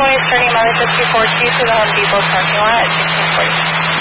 runway starting Mother 54 to the Home Depot parking lot at 1640.